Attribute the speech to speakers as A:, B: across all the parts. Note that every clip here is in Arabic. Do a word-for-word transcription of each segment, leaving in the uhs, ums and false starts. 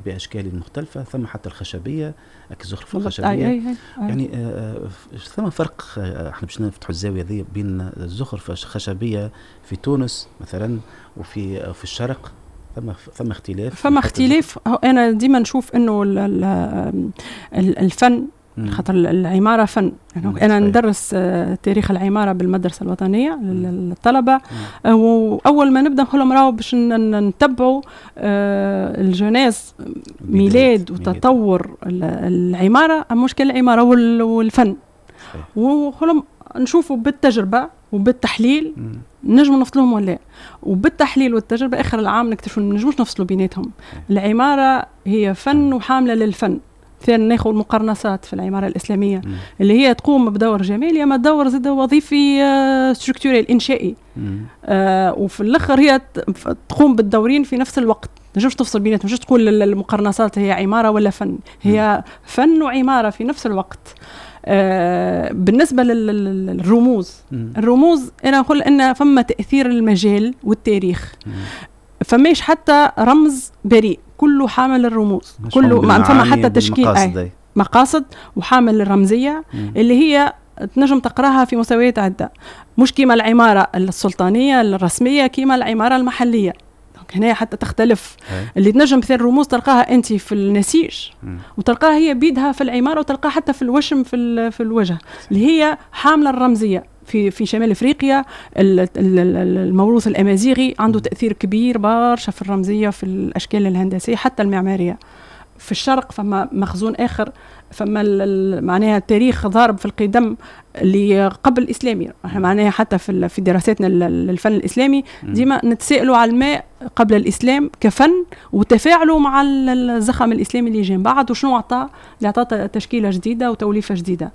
A: بأشكال مختلفة، ثم حتى الخشبية الزخرفة الخشبية. أي أي أي. يعني آه ثم فرق، آه احنا باش نفتحوا الزاوية ذي بين الزخرفة الخشبية في تونس مثلا وفي آه في الشرق، ثم ثم اختلاف
B: فما اختلاف. انا ديما نشوف انه الفن خاطر العمارة فن. يعني أنا ندرس تاريخ العمارة بالمدرسة الوطنية للطلبة، وأول ما نبدأ نقول لهم راهو باش نتبعوا الجناس ميلاد وتطور العمارة، مشكل العمارة والفن، ونقول لهم نشوفوا بالتجربة وبالتحليل نجم نفصلهم ولا، وبالتحليل والتجربة آخر العام نكتشفوا نجموش نفصلوا بيناتهم. العمارة هي فن وحاملة للفن. مثلا ناخذ المقارنات في العمارة الإسلامية مم. اللي هي تقوم بدور جمالي أما دور زاد وظيفي ستركتورال إنشائي، آه وفي الآخر هي تقوم بالدورين في نفس الوقت، نجمش تفصل بيناتهم، مش تقول المقارنات هي عمارة ولا فن، هي مم. فن وعمارة في نفس الوقت. آه بالنسبة للرموز، مم. الرموز أنا أقول أن فما تأثير المجال والتاريخ، مم. فماش حتى رمز بريء، كله حامل الرموز، كله ما فما حتى تشكيل أي مقاصد وحامل الرمزية مم. اللي هي تنجم تقراها في مستويات عدة، مش كيما العمارة السلطانية الرسمية كيما العمارة المحلية. هنا حتى تختلف هي. اللي تنجم مثل الرموز تلقاها أنت في النسيج مم. وتلقاها هي بيدها في العمارة، وتلقاها حتى في الوشم في في الوجه اللي هي حاملة الرمزية. في في شمال افريقيا الموروث الامازيغي عنده تاثير كبير برشا في الرمزيه في الاشكال الهندسيه حتى المعماريه. في الشرق فما مخزون اخر، فما معناها التاريخ ضارب في القدم اللي قبل الاسلامي. احنا معناها حتى في في دراساتنا للفن الاسلامي ديما نتسائلوا على الماء قبل الاسلام كفن وتفاعلوا مع الزخم الاسلامي اللي جاء بعد، وشنو عطى اللي عطى تشكيله جديده وتوليفه جديده.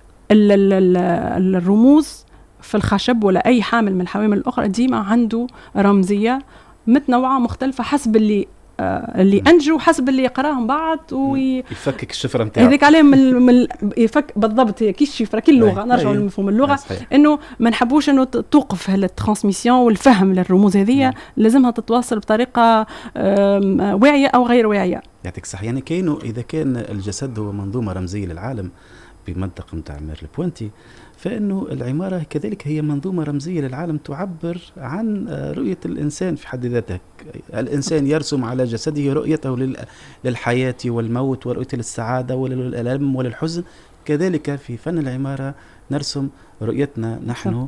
B: الرموز في الخشب ولا أي حامل من الحوامل الأخرى ديما عنده رمزية متنوعة مختلفة حسب اللي آه اللي أنجوا، حسب اللي يقراهم بعد
A: ويفكك الشفرة متاعه.
B: هذيك عليه من, من يفك بالضبط كي الشفرة كي اللغة. نرجع لمفهوم اللغة إنه ما نحبوش إنه توقف هالترانسميسيون والفهم للرموز هذه، لازمها تتواصل بطريقة واعية أو غير واعية.
A: يعطيك صح. يعني كأنه إذا كان الجسد هو منظومة رمزية للعالم بمنطقة متاع مير البوانتي، فإنه العمارة كذلك هي منظومة رمزية للعالم تعبر عن رؤية الإنسان في حد ذاته. الإنسان يرسم على جسده رؤيته للحياة والموت ورؤيته للسعادة وللألم وللحزن. كذلك في فن العمارة نرسم رؤيتنا نحن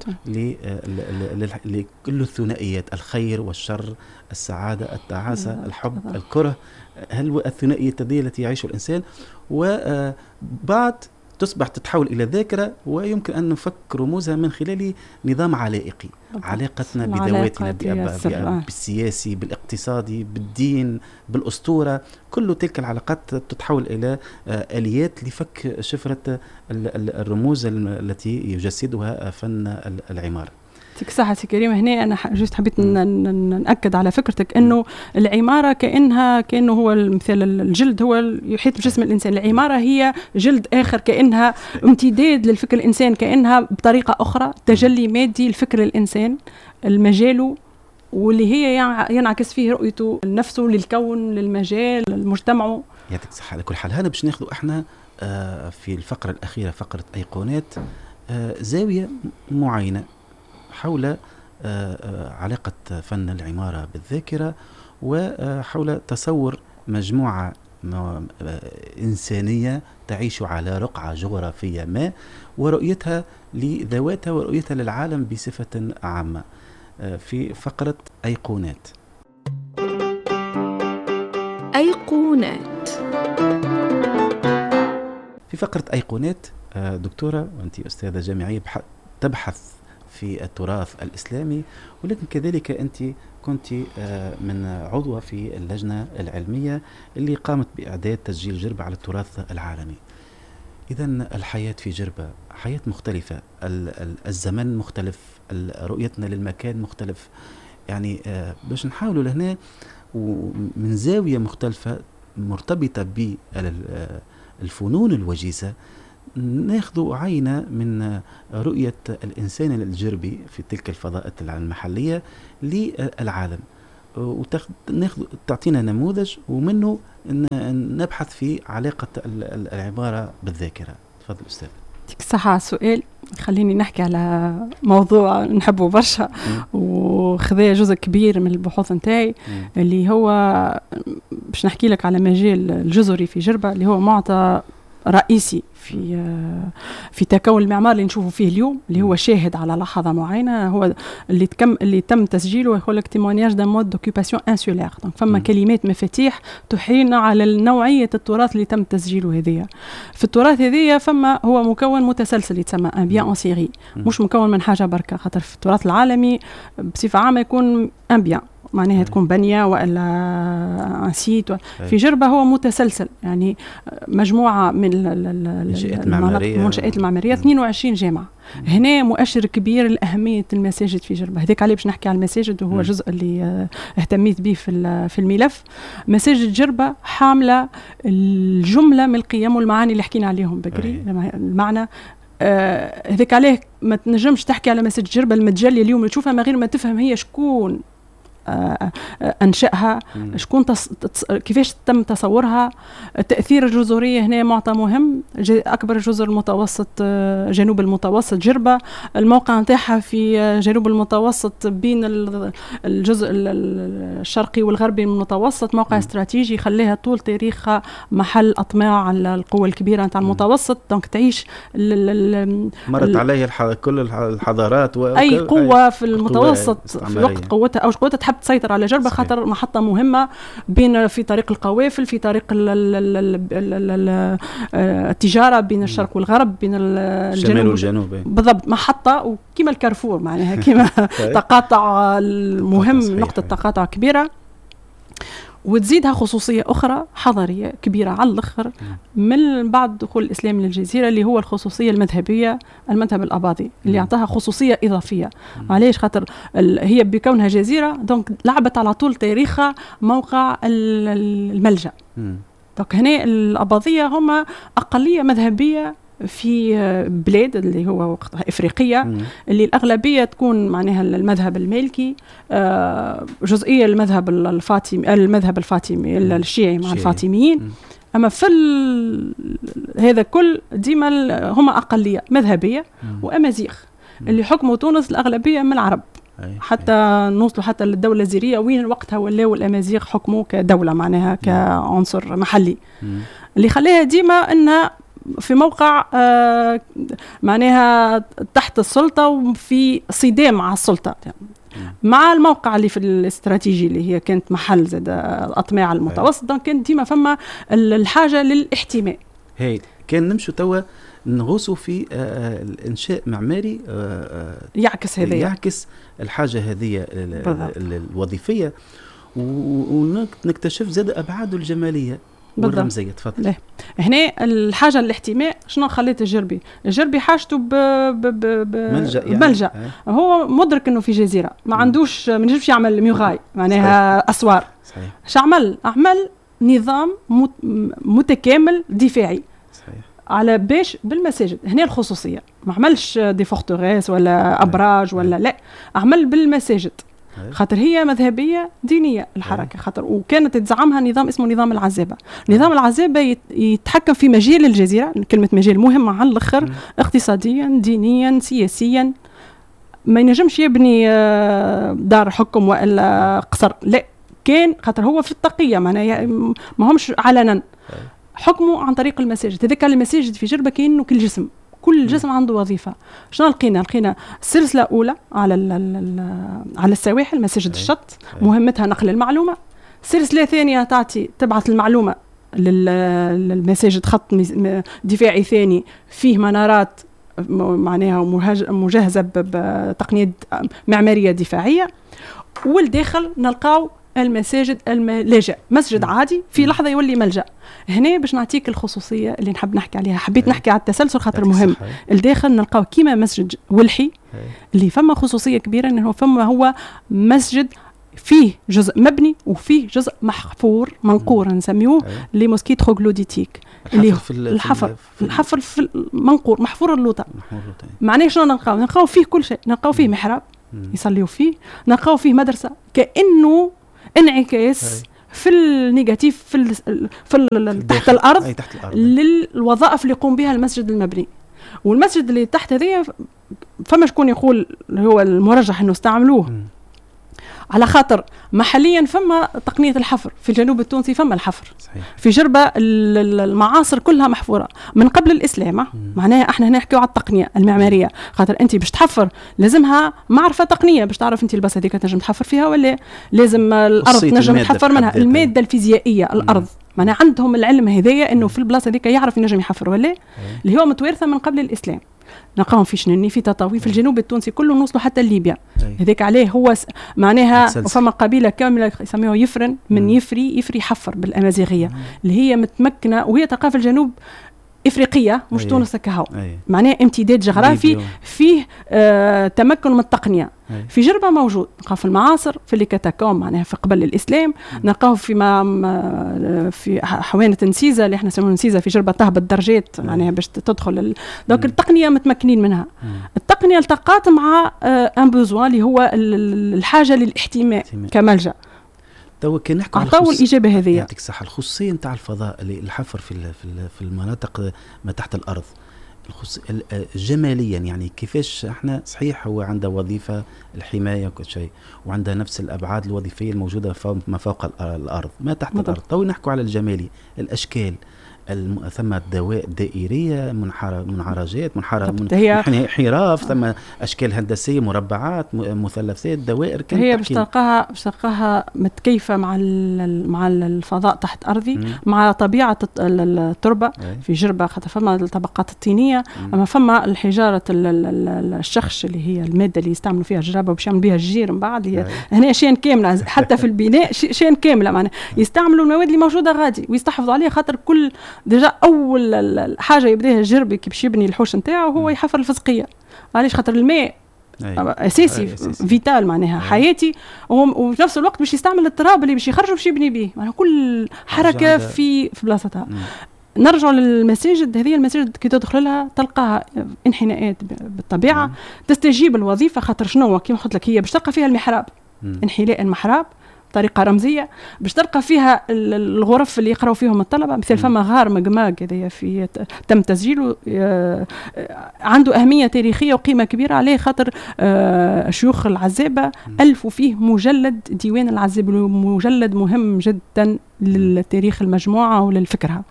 A: لكل الثنائيات، الخير والشر، السعادة التعاسة، الحب الكره، هل الثنائية التي يعيش الإنسان. وبعد تصبح تتحول إلى ذاكرة، ويمكن أن نفك رموزها من خلال نظام علائقي، علاقتنا بذواتنا بالسياسي بالاقتصادي بالدين بالأسطورة، كل تلك العلاقات تتحول إلى آليات لفك شفرة الرموز التي يجسدها فن العمارة.
B: صح سي كريم. هنا أنا جست حبيت نأكد على فكرتك إنه العمارة كأنها كأنه هو مثال الجلد هو يحيط بجسم الإنسان، العمارة هي جلد آخر، كأنها امتداد للفكر الإنسان، كأنها بطريقة أخرى تجلي مادي لفكر الإنسان المجال، واللي هي ينعكس فيه رؤيته لنفسه للكون للمجال للمجتمع.
A: يعطيك صحة. على كل حال هنا باش ناخذوا احنا في الفقرة الأخيرة فقرة أيقونات زاوية معينة حول علاقة فن العمارة بالذاكرة، وحول تصور مجموعة إنسانية تعيش على رقعة جغرافية ما، ورؤيتها لذواتها ورؤيتها للعالم بصفة عامة في فقرة أيقونات.
C: أيقونات.
A: في فقرة أيقونات دكتورة، وأنت أستاذة جامعية تبحث في التراث الإسلامي، ولكن كذلك أنت كنت من عضوة في اللجنة العلمية اللي قامت بإعداد تسجيل جربة على التراث العالمي. إذن الحياة في جربة حياة مختلفة، الزمن مختلف، رؤيتنا للمكان مختلف، يعني باش نحاولوا لهنا ومن زاوية مختلفة مرتبطة بالفنون الوجيزة ناخذ عينة من رؤية الإنسان الجربي في تلك الفضاءات المحلية للعالم. وتاخذ ناخذ تعطينا نموذج ومنه نبحث في علاقة العبارة بالذاكرة. تفضل أستاذ.
B: يعطيك الصحة على السؤال. خليني نحكي على موضوع نحبه برشا وخذا جزء كبير من البحوث نتاعي اللي هو باش نحكي لك على مجال الجزري في جربة اللي هو معطى رئيسي في في تكون المعمار اللي نشوفه فيه اليوم، اللي هو شاهد على لحظه معينه، هو اللي تكم اللي تم تسجيله يقول لك تيمونياج دان مود دوكيباسيون انسولير. دونك فما م. كلمات مفاتيح تحيلنا على نوعيه التراث اللي تم تسجيله هذيا. في التراث هذيا فما هو مكون متسلسل يتسمى ان بيان اون سيري، مش مكون من حاجه بركه، خاطر في التراث العالمي بصفه عامه يكون ان بيان معناها تكون بنية وإلا أنسيت. في جربة هو متسلسل، يعني مجموعة من
A: المنشآت المعمارية
B: المنشآت المعمارية اثنين وعشرين جامعة. هنا مؤشر كبير لأهمية المساجد في جربة. هذيك عليه باش نحكي على المساجد وهو جزء اللي اهتميت به في في الملف. مساجد جربة حاملة الجملة من القيم والمعاني اللي حكينا عليهم بكري. المعنى هذيك آه عليه ما تنجمش تحكي على مساجد جربة المتجلية اليوم اللي تشوفها من غير ما تفهم هي شكون آه أنشأها، شكون تص... تص... كيفاش تم تصورها. التأثير الجزرية هنا معطى مهم. ج... أكبر جزر المتوسط آه جنوب المتوسط جربة، الموقع نتاعها في آه جنوب المتوسط بين الجزء الشرقي والغربي من المتوسط، موقع م. استراتيجي خليها طول تاريخها محل أطماع القوة الكبيرة نتاع المتوسط. دونك تعيش ال... ال...
A: مرت عليه الح... كل الحضارات و...
B: أي قوة في المتوسط في وقت قوتها أو قوتها تحب تسيطر على جربة، خاطر محطة مهمة بين في طريق القوافل، في طريق ال ال ال ال ال التجارة بين الشرق والغرب، بين
A: الشمال والجنوب.
B: بالضبط، محطة وكيما الكارفور معناها كيما تقاطع المهم، نقطة تقاطع كبيرة. وتزيدها خصوصية أخرى حضارية كبيرة على الآخر من بعد دخول الإسلام للجزيرة، اللي هو الخصوصية المذهبية، المذهب الأباضي اللي يعطاها خصوصية إضافية. علاش؟ خاطر هي بكونها جزيرة دونك لعبت على طول تاريخها موقع الملجأ. دونك هنا الأباضية هم أقلية مذهبية في بلاد اللي هو وقتها إفريقية، مم. اللي الأغلبية تكون معناها المذهب المالكي، جزئية المذهب الفاطمي المذهب الفاطمي الشيعي مع الفاطميين. مم. أما في هذا كل ديما هم أقلية مذهبية. مم. وأمازيغ اللي حكموا تونس الأغلبية من العرب. أي. حتى أي. نوصلوا حتى للدولة الزيرية وين وقتها ولاو الأمازيغ حكموا كدولة معناها كعنصر محلي. مم. اللي خلاها ديما أنها في موقع آه معناها تحت السلطة وفي صدام مع السلطة، يعني مع الموقع اللي في الاستراتيجي اللي هي كانت محل زاد الأطماع المتوسط. دونك كانت ديما فما الحاجة للاحتماء.
A: هي كان نمشوا توا نغوصوا في آه الإنشاء معماري آه
B: يعكس هذه
A: يعكس الحاجة هذه الوظيفية، ونكتشف زاد أبعاده الجمالية والرمزية. تفضل.
B: هنا الحاجة الاحتماء شنو خليت الجربي؟ الجربي حاجته ب ب ب ملجأ, يعني. ملجأ. هو مدرك انه في جزيرة ما م. عندوش ما نجمش يعمل ميوغاي معناها اسوار. صحيح. شعمل عمل نظام متكامل دفاعي. صحيح. على باش بالمساجد هنا الخصوصية، ما عملش دي فورتوريس ولا ابراج ولا لا، عمل بالمساجد خاطر هي مذهبية دينية الحركة. خاطر وكانت تزعمها نظام اسمه نظام العزابة. نظام العزابة يتحكم في مجال الجزيرة، كلمة مجال مهمة على الآخر، اقتصاديا دينيا سياسيا. ما ينجمش يبني دار حكم وإلا قصر، لا، كان خاطر هو في التقية معناها ما همش علنا حكمه عن طريق المساجد. هذاك المساجد في جربة كأنه كل جسم، كل جسم عنده وظيفة. شنو لقينا؟ لقينا السلسلة أولى على على السواحل، مساجد الشط مهمتها نقل المعلومة. سلسلة ثانية تعطي تبعث المعلومة للمساجد، خط دفاعي ثاني فيه منارات معناها مجهزة بتقنية معمارية دفاعية. والداخل نلقاو المساجد الملاجئ، مسجد عادي في لحظة يولي ملجأ. هنا باش نعطيك الخصوصية اللي نحب نحكي عليها. حبيت نحكي على التسلسل خاطر مهم. الداخل نلقاو كيما مسجد ولحي اللي فما خصوصية كبيرة انه فما هو مسجد فيه جزء مبني وفيه جزء محفور منقور نسميوه لي موسكيت تروغلوديتيك، اللي في الحفر في الحفر في المنقور محفور اللوطة. معناه شنو نلقاو؟ نلقاو فيه كل شيء، نلقاو فيه محراب يصليوا فيه، نلقاو فيه مدرسة كأنه انعكاس في النيجاتيف في ال في, ال تحت الارض,
A: أي تحت الأرض
B: للوظائف اللي يقوم بها المسجد المبني. والمسجد اللي تحت هذه فما شكون يقول هو المرجح انه استعملوه م. على خاطر محليا فما تقنيه الحفر في الجنوب التونسي، فما الحفر صحيح. في جربه المعاصر كلها محفوره من قبل الاسلام. معناها احنا هنا نحكيو على التقنيه المعماريه، خاطر انت باش تحفر لازمها معرفه تقنيه باش تعرف انت البلاصه هذيك تنجم تحفر فيها ولا لازم الارض تنجم تحفر منها، الماده الفيزيائيه الارض. معناها عندهم العلم هذايا انه في البلاصه هذيك يعرف ينجم يحفر ولا اللي هو متوارثه من قبل الاسلام. نلقاهم في شنني في تطاوي في الجنوب التونسي كله نوصلوا حتى ليبيا. هذاك عليه هو س... معناها فما قبيله كامله يسميوها يفرن من يفري يفري حفر بالامازيغيه اللي هي متمكنه وهي ثقافه الجنوب افريقيه مش تونس كهو. معناه امتداد جغرافي فيه آه تمكن من التقنيه. أي. في جربه موجود نلقاه في المعاصر في اللي كاتاكوم معناها في قبل الاسلام، نلقاه في ما في حوانه نسيزه اللي احنا نسموها نسيزه في جربه تهبط درجات معناها باش تدخل ال... دونك التقنيه متمكنين منها. مم. التقنيه التقات مع آه ان بوزوان اللي هو الحاجه للاحتماء كملجا.
A: تو كان نحكي على
B: الخص... الاجابه هذه
A: يعطيك الصحه، الخصوصيه نتاع الفضاء اللي الحفر في في المناطق ما تحت الارض جماليا، يعني كيفاش احنا صحيح هو عنده وظيفه الحمايه وكل شيء وعنده نفس الابعاد الوظيفيه الموجوده ما فوق الارض ما تحت مطلع. الارض. تو نحكوا على الجمالي، الاشكال الم... ثم دوائر دائريه منحر... منعرجات منحر... من... حراف، ثم اشكال هندسيه مربعات مثلثات دوائر.
B: هي باش تلقاها باش تلقاها متكيفه مع ال... مع الفضاء تحت ارضي م. مع طبيعه التربه. أي. في جربه خاطر فما الطبقات الطينيه م. اما فما الحجاره الشخش اللي هي الماده اللي يستعملوا فيها الجرابه باش يعملوا بها الجير من بعد. هي هنا شين كامله حتى في البناء شين كامله معناها يستعملوا المواد اللي موجوده غادي ويستحفظوا عليها، خاطر كل ديجا اول حاجه يبداها الجربي كي باش يبني الحوش نتاعو هو يحفر الفسقيه. علاش؟ خاطر الماء اساسي فيتال معناها أي. حياتي، وفي نفس الوقت باش يستعمل التراب اللي باش يخرجوا باش يبني به، معناها كل حركه في في بلاصتها. نرجع للمساجد هذه، المساجد كي تدخل لها تلقاها انحناءات بالطبيعه مم. تستجيب الوظيفه، خاطر شنو كيما قلت لك هي باش تلقى فيها المحراب مم. انحلاء المحراب طريقه رمزيه باش تلقى فيها الغرف اللي يقراوا فيهم الطلبه. مثل فما غار مقماق هذايا في تم تسجيله عنده اهميه تاريخيه وقيمه كبيره عليه، خاطر شيوخ العزابه الفوا فيه مجلد ديوان العزابه، مجلد مهم جدا للتاريخ المجموعه وللفكرها.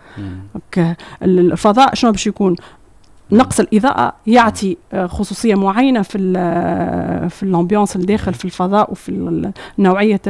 B: الفضاء شنو باش يكون؟ نقص الإضاءة يعطي خصوصية معينة في ال في الامبيونس الداخل في الفضاء وفي نوعية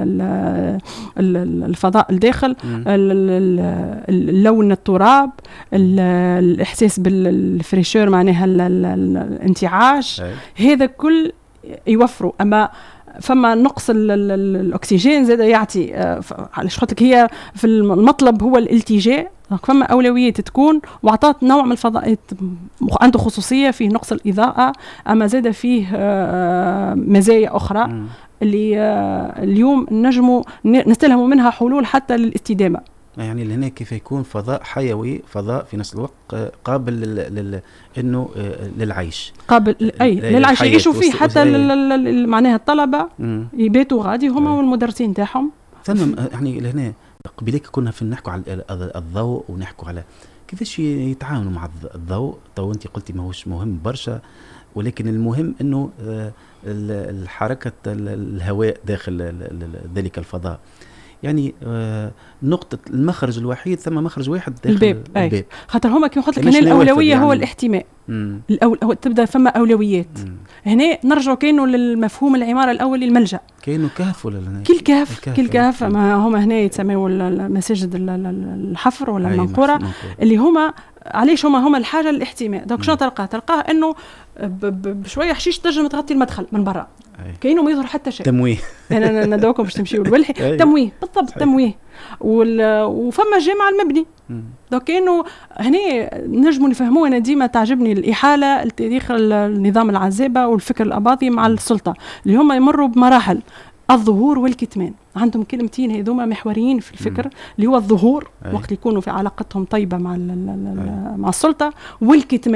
B: الفضاء الداخل، اللون التراب، الإحساس بالفريشور معناها الانتعاش، هذا كل يوفروا. أما فما نقص الأكسجين زاد يعطي، علاش قلت لك هي في المطلب هو الالتجاء، فما أولويات تكون وعطات نوع من الفضاء عنده خصوصية فيه نقص الإضاءة، أما زاد فيه مزايا أخرى م. اللي اليوم نجموا نستلهموا منها حلول حتى للاستدامة.
A: يعني لهنا كيف يكون فضاء حيوي، فضاء في نفس الوقت قابل لل... انه للعيش،
B: قابل اي للعيش يعيشوا فيه حتى لل... معناها الطلبه م. يباتوا غادي هما والمدرسين تاعهم.
A: ثم يعني لهنا قبليك كنا في نحكوا على الضوء ونحكوا على كيفاش يتعاملوا مع الضوء. تو انت قلتي ماهوش مهم برشا، ولكن المهم انه الحركه الهواء داخل ذلك الفضاء، يعني نقطة المخرج الوحيد ثم مخرج واحد داخل
B: الباب. الباب خاطر هما كيما قلت لك هنا الأولوية يعني هو الاحتماء. الأول هو تبدأ فما أولويات. مم. هنا نرجع كأنه للمفهوم العمارة الأول الملجأ،
A: كأنه كهف ولا
B: كل كهف كل كهف ما هما هنا يتسموا المساجد الحفر ولا المنقورة اللي هما علاش هما هما الحاجة للاحتماء. دونك شنو تلقاه؟ تلقاه إنه بشوية حشيش تنجم تغطي المدخل من برا، كأنه ما يظهر حتى شيء.
A: تمويه.
B: أنا ندعوكم باش تمشيوا للولحي. تمويه بالضبط، تمويه. وفما الجامع المبني. دونك كأنه هنا نجموا نفهموه. أنا ديما تعجبني الإحالة التاريخ النظام العزابة والفكر الأباضي مع السلطة اللي هم يمروا بمراحل الظهور والكتمان. عندهم كلمتين هذوما محوريين في الفكر مم. اللي هو الظهور أي. وقت يكونوا في علاقتهم طيبة مع مع السلطة، والكتمان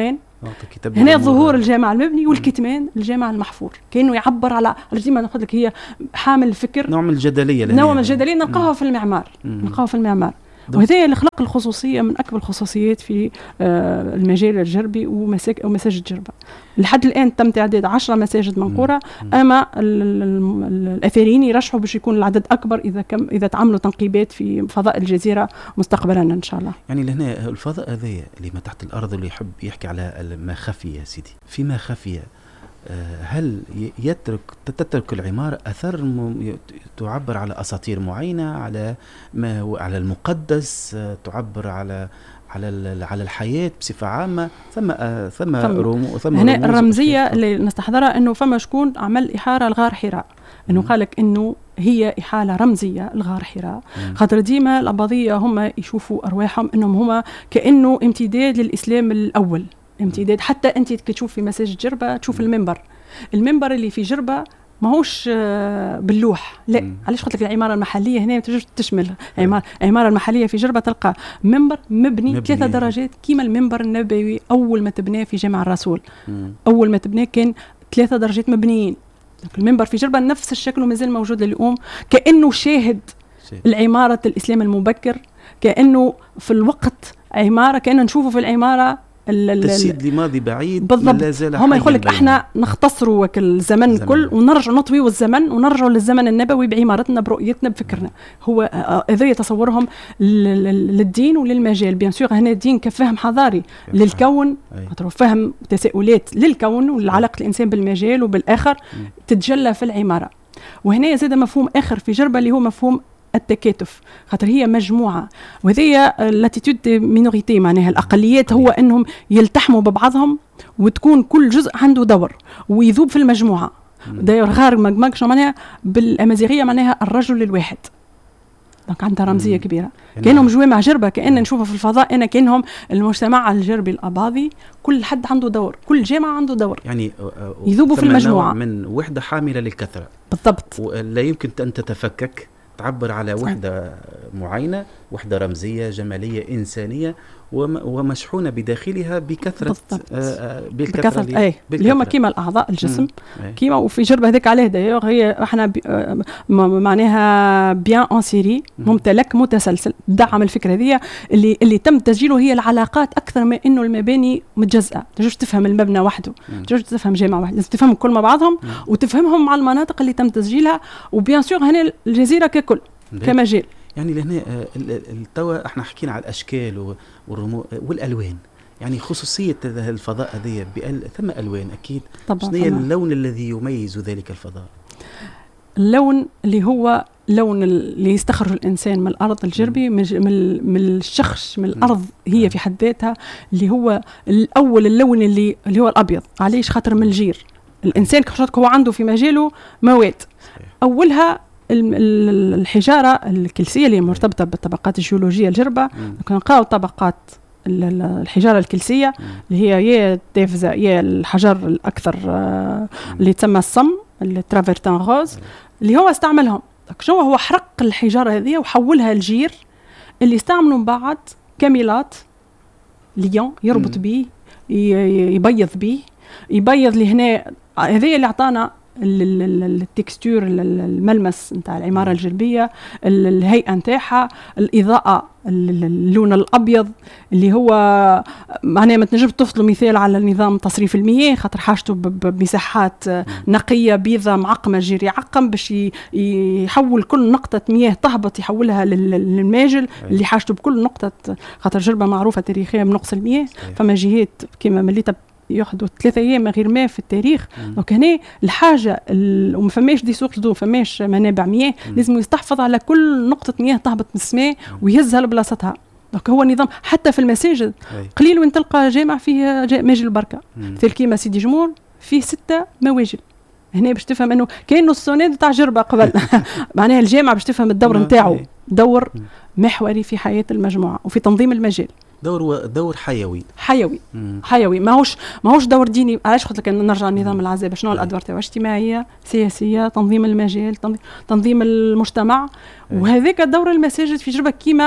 B: هنا ظهور الجامع المبني والكتمان الجامع المحفور كأنه يعبر على ديما نقول لك هي حامل الفكر
A: نوع من الجدلية
B: نوع من الجدلية نلقاها في المعمار نلقاها في المعمار وهذا اللي خلق الخصوصية من أكبر الخصوصيات في المجال الجربي ومساجد جربة. لحد الآن تم تعداد عشرة مساجد منقورة أما الأثريين يرشحوا باش يكون العدد أكبر إذا كم إذا تعملوا تنقيبات في فضاء الجزيرة مستقبلا إن شاء الله.
A: يعني لهنا الفضاء هذا اللي ما تحت الأرض اللي يحب يحكي على ما خفي يا سيدي فيما خفي، هل يترك تترك العمارة أثر تعبر على أساطير معينة على ما هو على المقدس، تعبر على على على الحياة بصفة عامة؟ ثم ثم رموز ثم
B: هنا الرمزية اللي نستحضرها إنه فما شكون عمل إحارة لغار حراء، إنه قالك إنه هي إحالة رمزية لغار حراء، خاطر ديما الأباضية هم يشوفوا أرواحهم إنهم هم كأنه امتداد للإسلام الأول، امتداد. حتى أنت تشوف في مساجد جربة تشوف المنبر المنبر اللي في جربة ماهوش باللوح، لا. علاش قلت لك العمارة المحلية هنا تجوز تشمل عمارة العمارة المحلية في جربة تلقى منبر مبني, مبني ثلاثة درجات كيما المنبر النبوي أول ما تبناه في جامع الرسول. مم. أول ما تبناه كان ثلاثة درجات مبنيين. المنبر في جربة نفس الشكل ومازال موجود لليوم كأنه شاهد العمارة الإسلام المبكر، كأنه في الوقت عمارة كأنه نشوفه في العمارة
A: تجسيد لماضي بعيد
B: بالضبط. هم يقول لك احنا نختصروا الزمن كل ونرجع نطوي الزمن ونرجعوا للزمن النبوي بعمارتنا برؤيتنا بفكرنا. هو هذا تصورهم للدين وللمجال. بيان سور هنا الدين كفهم حضاري للكون، فهم تساؤلات للكون وعلاقة الإنسان بالمجال وبالآخر تتجلى في العمارة. وهنا يزيد مفهوم آخر في جربة اللي هو مفهوم التكاتف، خاطر هي مجموعة وهي لاتيتود مينوريتي معناها الأقليات، هو أنهم يلتحموا ببعضهم وتكون كل جزء عنده دور ويذوب في المجموعة. داير غار مجمج معناها بالأمازيغية معناها الرجل الواحد، دونك عندها رمزية كبيرة. كأنهم جوامع جربة كأن نشوفها في الفضاء أنا كأنهم المجتمع الجربي الأباضي كل حد عنده دور، كل جامعة عنده دور،
A: يعني
B: يذوبوا في المجموعة
A: من وحدة حاملة للكثرة
B: بالضبط،
A: ولا يمكن أن تتفكك تعبر على وحدة معينة، وحدة رمزية جمالية إنسانية ومشحونة بداخلها بكثرة
B: آه بالكثرة اللي, أي. اللي هم كيما الأعضاء الجسم كيما. وفي جربة هذيك عليه دايوغ هي احنا آه معناها بيان اون سيري ممتلك متسلسل دعم الفكرة هذه اللي اللي تم تسجيله هي العلاقات أكثر من إنه المباني متجزأة. تجوش تفهم المبنى وحده، تجوش تفهم جامعة واحدة، لازم تفهم كل مع بعضهم وتفهمهم مع المناطق اللي تم تسجيلها. وبيان سور هنا الجزيرة ككل كمجال.
A: يعني لهنا التوا احنا حكينا على الاشكال والرموز والالوان، يعني خصوصيه الفضاء هذه ثم الوان اكيد. شنو هي اللون الذي يميز ذلك الفضاء؟
B: اللون اللي هو لون اللي يستخرج الانسان من الارض الجربي، من من الشخش من الارض هي في حد ذاتها، اللي هو الاول اللون اللي اللي هو الابيض. علاش؟ خاطر من الجير الانسان كشرط هو عنده في مجاله مواد، اولها الحجارة الكلسية اللي مرتبطة بالطبقات الجيولوجية الجربة. نلقاو طبقات الحجارة الكلسية اللي هي يا التافزة يا الحجر الأكثر اللي تسمى الصم الترافرتان غوز اللي هو استعملهم. شو هو حرق الحجارة هذه وحولها لجير اللي استعملوا بعد كاميلات ليون يربط به يبيض به يبيض لهنا. هذه اللي أعطانا التكستور الملمس نتاع العمارة الجربية، الهيئة نتاعها، الإضاءة، اللون الأبيض اللي هو معناه ما تنجم تفضلوا مثال على نظام تصريف المياه خاطر حاجته بمساحات نقية بيضة معقمة جيري عقم باش يحول كل نقطة مياه تهبط يحولها للماجل اللي حاجته بكل نقطة. خاطر جربة معروفة تاريخيا بنقص المياه، فما جهات كما مليتها ياخذوا ثلاثة ايام غير ماء في التاريخ. دونك هنا الحاجه وما فماش دي سوق دو فماش منابع مياه، لازم يستحفظ على كل نقطه مياه تهبط من السماء ويهزها لبلاصتها. دونك هو نظام حتى في المساجد قليل وين تلقى جامع فيه ماجل بركه مثل كيما سيدي جمهور فيه ستة مواجل. هنا باش تفهم انه كاين السوناد تاع جربه قبل معناها الجامع باش تفهم الدور نتاعو دور محوري في حياه المجموعه وفي تنظيم المجال.
A: دور دور حيوي
B: حيوي مم. حيوي ماهوش ماهوش دور ديني. علاش قلت لك نرجع لنظام العزاء؟ شنو الادوار تاعو؟ اجتماعيه، سياسيه، تنظيم المجال، تنظيم المجتمع. وهذاك دور المساجد في جربه كيما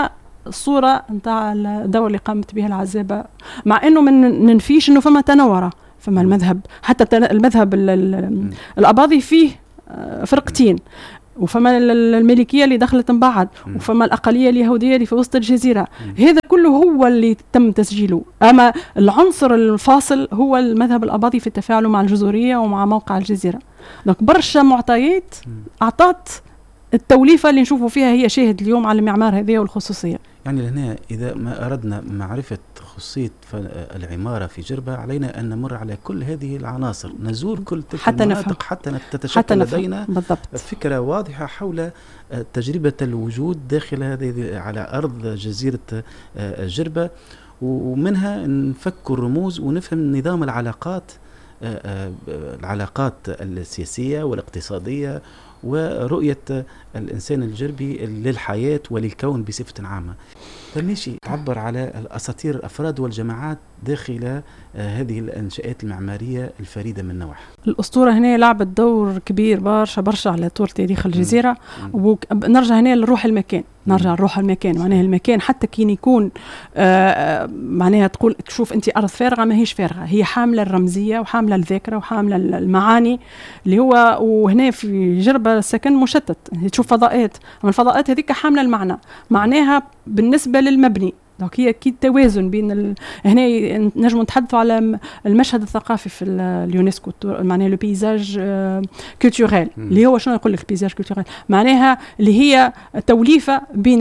B: الصورة نتاع الدولة اللي قامت بها العزابة، مع انه ما ننفيش انه فما تنوره، فما المذهب حتى المذهب الأباضي فيه فرقتين، وفما الملكية اللي دخلت من بعد، وفما الأقلية اليهودية اللي في وسط الجزيرة. هذا كله هو اللي تم تسجيله، أما العنصر الفاصل هو المذهب الأباضي في التفاعل مع الجزرية ومع موقع الجزيرة. دونك برشا معطيات أعطت التوليفة اللي نشوفوا فيها هي شاهد اليوم على المعمار هذه والخصوصية.
A: يعني لهنا إذا ما أردنا معرفة خصوصية العمارة في جربة علينا أن نمر على كل هذه العناصر، نزور كل تلك
B: حتى
A: المناطق حتى تتشكل حتى لدينا
B: بالضبط.
A: فكرة واضحة حول تجربة الوجود داخل هذه على أرض جزيرة جربة، ومنها نفك الرموز ونفهم نظام العلاقات العلاقات السياسية والاقتصادية ورؤية الإنسان الجربي للحياة وللكون بصفة عامة. فماشي تعبر على الأساطير الأفراد والجماعات داخل هذه الإنشاءات المعمارية الفريدة من نوعها.
B: الأسطورة هنا لعبت دور كبير برشا برشا على طول تاريخ الجزيرة. ونرجع هنا لروح المكان، نرجع لروح المكان، معناها المكان حتى كين يكون آه معناها تقول شوف أنت أرض فارغة، ما هيش فارغة، هي حاملة الرمزية وحاملة الذاكرة وحاملة المعاني اللي هو. وهنا في جربة السكن مشتت، تشوف فضاءات، أما الفضاءات هذيك حاملة المعنى، معناها بالنسبة للمبني. دونك هي أكيد توازن بين ال... هنا نجم نتحدثوا على المشهد الثقافي في اليونسكو، معناها لو بيزاج كولتوريل اللي هو شنو يقول لك البيزاج كولتوريل، معناها اللي هي توليفة بين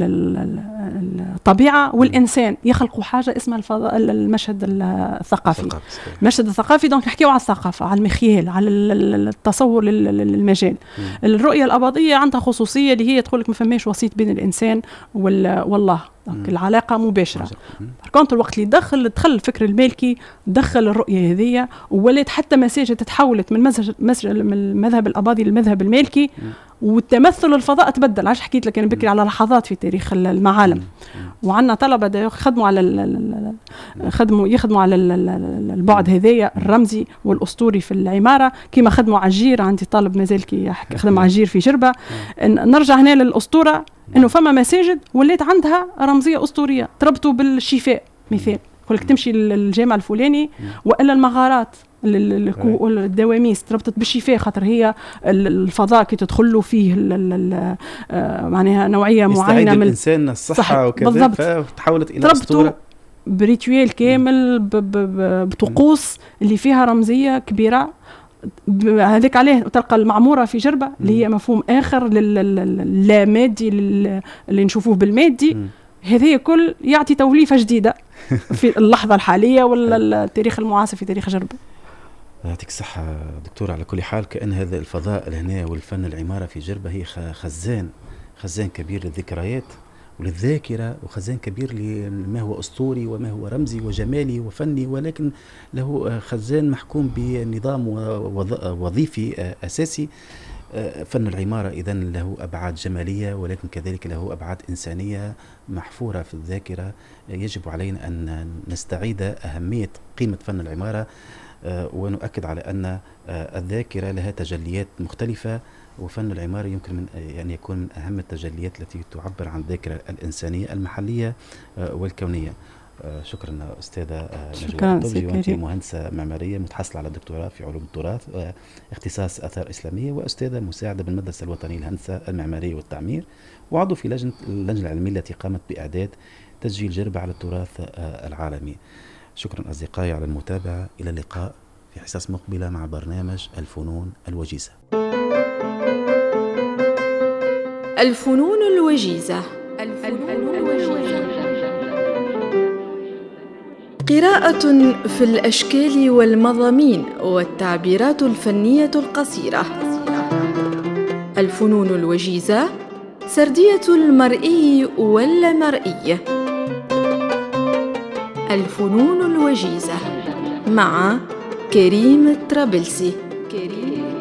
B: الطبيعة والإنسان، يخلقوا حاجة اسمها الفضاء المشهد الثقافي. المشهد الثقافي دونك نحكيو على الثقافة، على المخيال، على التصور للمجال. الرؤية الأباضية عندها خصوصية اللي هي تقول لك ما فماش وسيط بين الإنسان والله، العلاقة مباشرة. كنت الوقت اللي دخل دخل الفكر المالكي، دخل الرؤية هذه، وولات حتى مساجد تحولت من مسجد من المذهب الأباضي للمذهب المالكي، والتمثل الفضاء تبدل. عاش حكيت لك أنا بكري على لحظات في تاريخ المعالم، وعندنا طلبة يخدموا على خدموا يخدموا على البعد هذايا الرمزي والأسطوري في العمارة، كما خدموا عجير. عندي طالب مازال كي يخدم عجير في جربة. نرجع هنا للأسطورة، إنه فما مساجد ولات عندها رمزية أسطورية تربطوا بالشفاء. مثال يقولك تمشي للجامع الفلاني، وإلا المغارات الدواميس تربطت بالشفاء، خاطر هي الفضاء كي تدخلوا فيه معناها نوعية معينة من
A: الإنسان الصحة وكذا، فتحولت إلى أسطورة
B: بريتويل كامل بطقوس اللي فيها رمزية كبيرة. هذيك عليه تلقى المعمورة في جربة اللي هي مفهوم آخر للا مادي اللي نشوفوه بالمادي. هذه كل يعطي توليفة جديدة في اللحظة الحالية ولا التاريخ المعاصر في تاريخ جربة.
A: يعطيك الصحة دكتور. على كل حال كأن هذا الفضاء الهنا والفن العمارة في جربة هي خزان خزان كبير للذكريات وللذاكرة، وخزان كبير لما هو أسطوري وما هو رمزي وجمالي وفني، ولكن له خزان محكوم بنظام وظيفي أساسي. فن العمارة إذن له أبعاد جمالية، ولكن كذلك له أبعاد إنسانية محفورة في الذاكرة. يجب علينا أن نستعيد أهمية قيمة فن العمارة، ونؤكد على أن الذاكرة لها تجليات مختلفة، وفن العمارة يمكن من يعني يكون من أهم التجليات التي تعبر عن الذاكرة الإنسانية المحلية والكونية. شكرا أستاذة نجوى الطبي، وأنت مهندسة معمارية متحصلة على دكتوراه في علوم التراث واختصاص آثار إسلامية، وأستاذة مساعدة بالمدرسة الوطنية للهندسة المعمارية والتعمير، وعضو في لجنة اللجنة العلمية التي قامت بإعداد تسجيل جربة على التراث العالمي. شكرا أصدقائي على المتابعة، إلى اللقاء في حصص مقبلة مع برنامج الفنون الوجيزة.
C: الفنون الوجيزة. الفنون الوجيزة قراءة في الأشكال والمضامين والتعبيرات الفنية القصيرة. الفنون الوجيزة سردية المرئي واللامرئي. الفنون الوجيزة مع كريم الطرابلسي.